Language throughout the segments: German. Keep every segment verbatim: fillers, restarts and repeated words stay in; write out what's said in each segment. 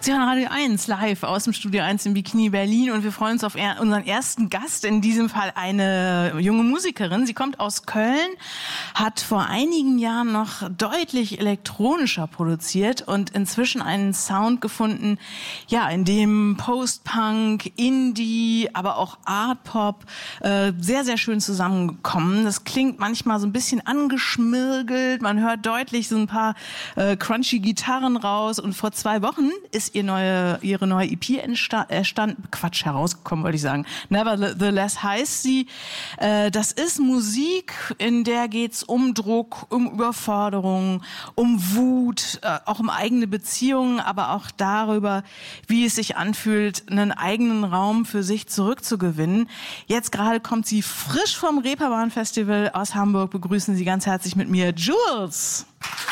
Aktion Radio eins live aus dem Studio eins in Bikini Berlin und wir freuen uns auf er- unseren ersten Gast, in diesem Fall eine junge Musikerin. Sie kommt aus Köln, hat vor einigen Jahren noch deutlich elektronischer produziert und inzwischen einen Sound gefunden, ja, in dem Post-Punk, Indie, aber auch Art-Pop äh, sehr, sehr schön zusammengekommen. Das klingt manchmal so ein bisschen angeschmirgelt, man hört deutlich so ein paar äh, crunchy Gitarren raus und vor zwei Wochen ist ihr neue, ihre neue E P entstanden, Quatsch, herausgekommen, wollte ich sagen. Nevertheless heißt sie. Äh, das ist Musik, in der geht's um Druck, um Überforderung, um Wut, äh, auch um eigene Beziehungen, aber auch darüber, wie es sich anfühlt, einen eigenen Raum für sich zurückzugewinnen. Jetzt gerade kommt sie frisch vom Reeperbahn Festival aus Hamburg. Begrüßen Sie ganz herzlich mit mir Jules.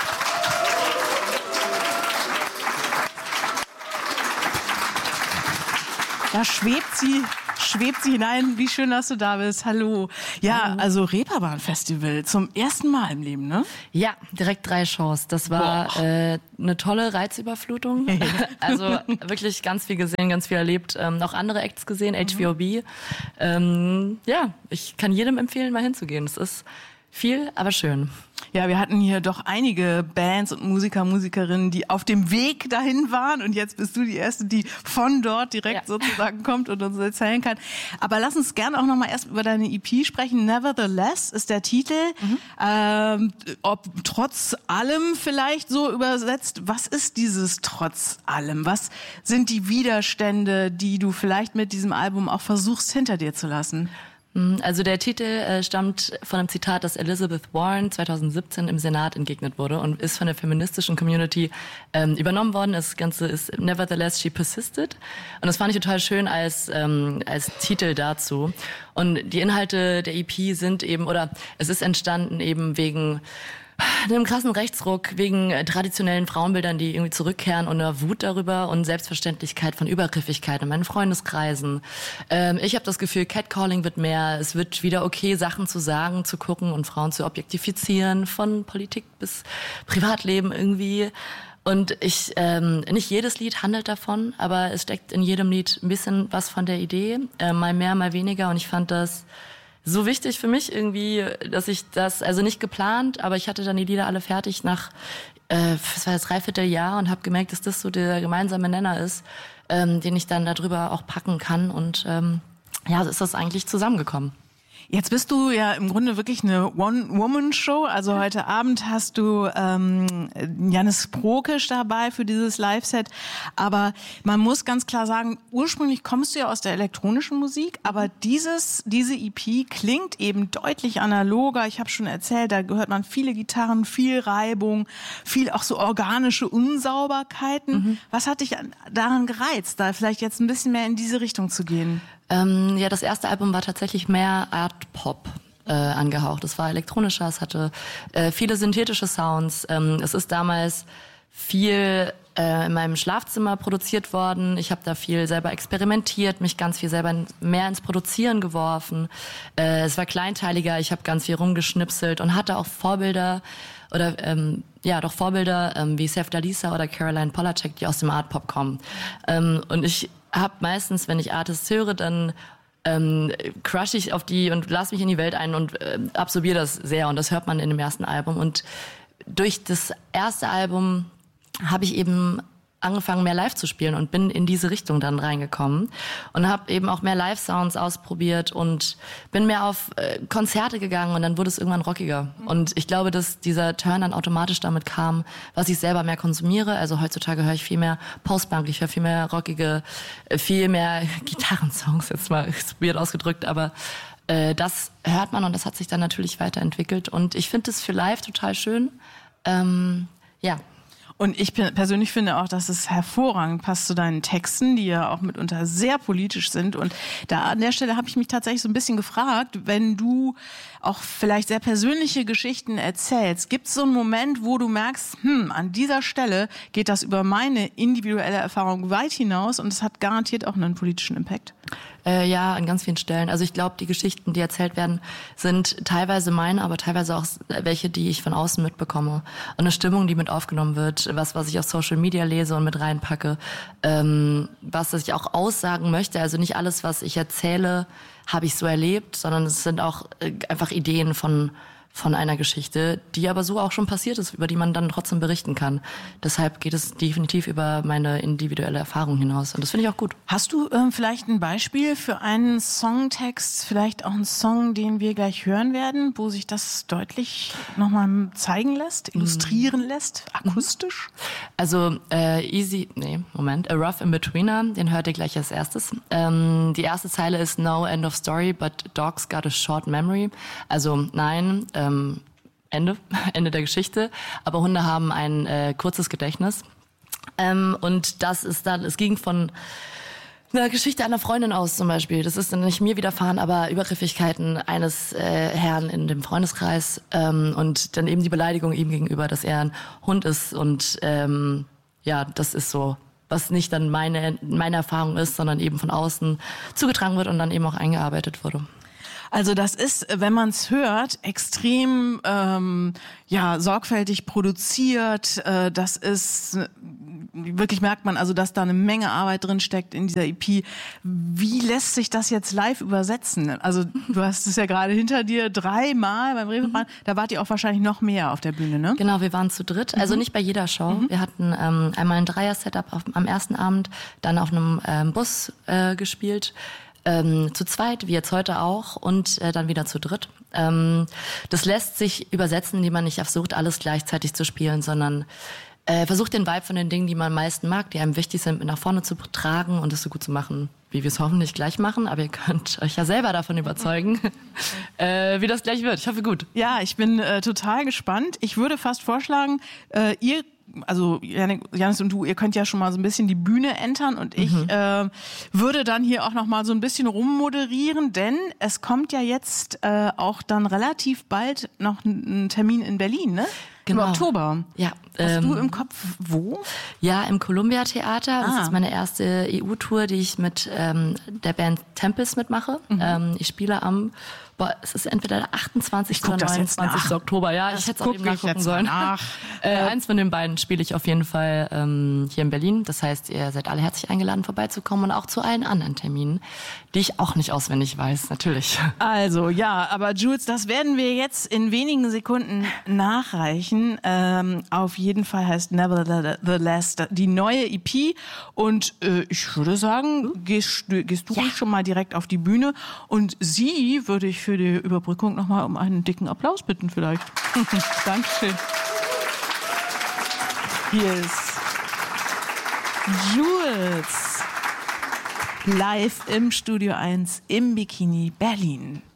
Da schwebt sie, schwebt sie hinein. Wie schön, dass du da bist. Hallo. Ja, Hallo. Also Reeperbahn Festival zum ersten Mal im Leben, ne? Ja, direkt drei Shows. Das war äh, eine tolle Reizüberflutung. Also wirklich ganz viel gesehen, ganz viel erlebt. Ähm, auch andere Acts gesehen, H V O B. Ähm, ja, ich kann jedem empfehlen, mal hinzugehen. Es ist viel, aber schön. Ja, wir hatten hier doch einige Bands und Musiker, Musikerinnen, die auf dem Weg dahin waren und jetzt bist du die Erste, die von dort direkt ja. sozusagen kommt und uns erzählen kann. Aber lass uns gerne auch noch mal erst über deine E P sprechen. Nevertheless ist der Titel. Mhm. Ähm, ob trotz allem vielleicht so übersetzt, was ist dieses trotz allem? Was sind die Widerstände, die du vielleicht mit diesem Album auch versuchst hinter dir zu lassen? Also der Titel äh, stammt von einem Zitat, das Elizabeth Warren zweitausendsiebzehn im Senat entgegnet wurde und ist von der feministischen Community ähm, übernommen worden. Das Ganze ist Nevertheless, she persisted. Und das fand ich total schön als ähm, als Titel dazu. Und die Inhalte der E P sind eben, oder es ist entstanden eben wegen einem krassen Rechtsruck, wegen traditionellen Frauenbildern, die irgendwie zurückkehren und einer Wut darüber und Selbstverständlichkeit von Übergriffigkeit in meinen Freundeskreisen. Ähm, ich habe das Gefühl, Catcalling wird mehr. Es wird wieder okay, Sachen zu sagen, zu gucken und Frauen zu objektifizieren, von Politik bis Privatleben irgendwie. Und ich, ähm, nicht jedes Lied handelt davon, aber es steckt in jedem Lied ein bisschen was von der Idee, äh, mal mehr, mal weniger. Und ich fand das so wichtig für mich irgendwie, dass ich das, also nicht geplant, aber ich hatte dann die Lieder alle fertig nach, äh, das war das Dreivierteljahr und habe gemerkt, dass das so der gemeinsame Nenner ist, ähm, den ich dann darüber auch packen kann und ähm, ja, so ist das eigentlich zusammengekommen. Jetzt bist du ja im Grunde wirklich eine One-Woman-Show. Also heute Abend hast du ähm, Janis Prokisch dabei für dieses Live-Set. Aber man muss ganz klar sagen, ursprünglich kommst du ja aus der elektronischen Musik, aber dieses diese E P klingt eben deutlich analoger. Ich habe schon erzählt, da gehört man viele Gitarren, viel Reibung, viel auch so organische Unsauberkeiten. Mhm. Was hat dich daran gereizt, da vielleicht jetzt ein bisschen mehr in diese Richtung zu gehen? Ähm, ja, das erste Album war tatsächlich mehr Art-Pop äh, angehaucht. Es war elektronischer, es hatte äh, viele synthetische Sounds. Ähm, es ist damals viel äh, in meinem Schlafzimmer produziert worden. Ich habe da viel selber experimentiert, mich ganz viel selber in, mehr ins Produzieren geworfen. Äh, es war kleinteiliger, ich habe ganz viel rumgeschnipselt und hatte auch Vorbilder oder ähm, ja, doch Vorbilder ähm, wie Sef Dalisa oder Caroline Polacek, die aus dem Art-Pop kommen. Ähm, und ich habe meistens, wenn ich Artists höre, dann ähm, crush ich auf die und lass mich in die Welt ein und äh, absorbiere das sehr. Und das hört man in dem ersten Album. Und durch das erste Album habe ich eben angefangen, mehr live zu spielen und bin in diese Richtung dann reingekommen und habe eben auch mehr Live-Sounds ausprobiert und bin mehr auf äh, Konzerte gegangen und dann wurde es irgendwann rockiger. Und ich glaube, dass dieser Turn dann automatisch damit kam, was ich selber mehr konsumiere. Also heutzutage höre ich viel mehr Post-Punk, ich höre viel mehr rockige, äh, viel mehr Gitarrensongs, jetzt mal weird ausgedrückt, aber äh, das hört man und das hat sich dann natürlich weiterentwickelt und ich finde es für live total schön. Ähm, ja. Und ich persönlich finde auch, dass es hervorragend passt zu deinen Texten, die ja auch mitunter sehr politisch sind. Und da an der Stelle habe ich mich tatsächlich so ein bisschen gefragt, wenn du auch vielleicht sehr persönliche Geschichten erzählst, gibt es so einen Moment, wo du merkst, hm, an dieser Stelle geht das über meine individuelle Erfahrung weit hinaus und es hat garantiert auch einen politischen Impact? Äh, ja, an ganz vielen Stellen. Also ich glaube, die Geschichten, die erzählt werden, sind teilweise meine, aber teilweise auch welche, die ich von außen mitbekomme. Und eine Stimmung, die mit aufgenommen wird, was, was ich auf Social Media lese und mit reinpacke, ähm, was ich auch aussagen möchte. Also nicht alles, was ich erzähle, habe ich so erlebt, sondern es sind auch äh, einfach Ideen von von einer Geschichte, die aber so auch schon passiert ist, über die man dann trotzdem berichten kann. Deshalb geht es definitiv über meine individuelle Erfahrung hinaus. Und das finde ich auch gut. Hast du ähm, vielleicht ein Beispiel für einen Songtext, vielleicht auch einen Song, den wir gleich hören werden, wo sich das deutlich nochmal zeigen lässt, illustrieren mhm. lässt, akustisch? Also äh, Easy, nee, Moment, A Rough In-Betweener, den hört ihr gleich als erstes. Ähm, die erste Zeile ist No End of Story, but Dogs got a short memory. Also nein, äh, Ende, Ende der Geschichte. Aber Hunde haben ein äh, kurzes Gedächtnis. Ähm, und das ist dann, es ging von einer Geschichte einer Freundin aus zum Beispiel. Das ist dann nicht mir widerfahren, aber Übergriffigkeiten eines äh, Herrn in dem Freundeskreis. Ähm, und dann eben die Beleidigung ihm gegenüber, dass er ein Hund ist. Und ähm, ja, das ist so, was nicht dann meine, meine Erfahrung ist, sondern eben von außen zugetragen wird und dann eben auch eingearbeitet wurde. Also das ist, wenn man es hört, extrem ähm, ja sorgfältig produziert. Äh, das ist wirklich, merkt man also, dass da eine Menge Arbeit drin steckt in dieser E P. Wie lässt sich das jetzt live übersetzen? Also du hast es ja gerade hinter dir dreimal beim Reeperbahn. Mhm. Da wart ihr auch wahrscheinlich noch mehr auf der Bühne, ne? Genau, wir waren zu dritt. Also mhm. nicht bei jeder Show. Mhm. Wir hatten ähm, einmal ein Dreier-Setup auf, am ersten Abend, dann auf einem ähm, Bus äh, gespielt. Ähm, zu zweit, wie jetzt heute auch, und äh, dann wieder zu dritt. Ähm, das lässt sich übersetzen, indem man nicht versucht, alles gleichzeitig zu spielen, sondern äh, versucht den Vibe von den Dingen, die man am meisten mag, die einem wichtig sind, mit nach vorne zu tragen und es so gut zu machen, wie wir es hoffentlich gleich machen. Aber ihr könnt euch ja selber davon überzeugen, äh, wie das gleich wird. Ich hoffe, gut. Ja, ich bin äh, total gespannt. Ich würde fast vorschlagen, äh, ihr also Janis und du, ihr könnt ja schon mal so ein bisschen die Bühne entern und ich mhm. äh, würde dann hier auch noch mal so ein bisschen rummoderieren, denn es kommt ja jetzt äh, auch dann relativ bald noch ein Termin in Berlin, ne? Genau. Im Oktober. Ja. Hast ähm, du im Kopf wo? Ja, im Columbia Theater. Das ah. ist meine erste E U-Tour, die ich mit ähm, der Band Tempest mitmache. Mhm. Ähm, ich spiele am Boah, es ist entweder der achtundzwanzigste oder neunundzwanzigste Oktober. Ja, das ich hätte es auch eben nachgucken sollen. Nach. äh, eins von den beiden spiele ich auf jeden Fall ähm, hier in Berlin. Das heißt, ihr seid alle herzlich eingeladen, vorbeizukommen und auch zu allen anderen Terminen, die ich auch nicht auswendig weiß, natürlich. Also, ja, aber Jules, das werden wir jetzt in wenigen Sekunden nachreichen. Ähm, auf jeden Fall heißt Nevertheless die neue E P. Und äh, ich würde sagen, gehst, gehst du ja. schon mal direkt auf die Bühne. Und sie würde ich für die Überbrückung nochmal um einen dicken Applaus bitten vielleicht. Dankeschön. Hier ist Jules live im Studio eins im Bikini Berlin.